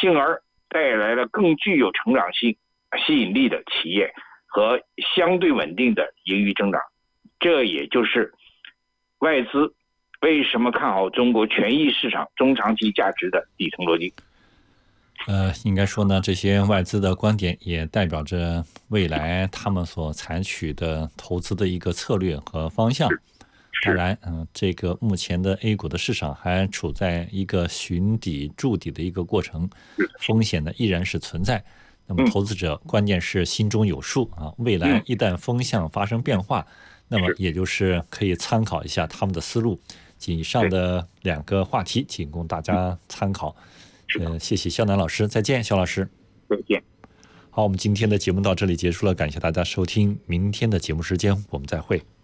进而带来了更具有成长性、吸引力的企业和相对稳定的盈余增长。这也就是外资为什么看好中国权益市场中长期价值的底层逻辑。 应该说呢，这些外资的观点也代表着未来他们所采取的投资的一个策略和方向。当然，这个目前的 A 股的市场还处在一个寻底筑底的一个过程，风险呢依然是存在。那么投资者关键是心中有数啊，未来一旦风向发生变化，那么也就是可以参考一下他们的思路。以上的2个话题仅供大家参考。谢谢肖楠老师，再见，肖老师。 再见。 好，我们今天的节目到这里结束了，感谢大家收听，明天的节目时间我们再会。